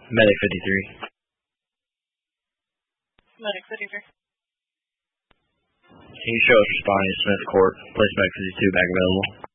Medic 53. Medic 53. Can you show us responding to Smith Court? Place Medic 52 back available.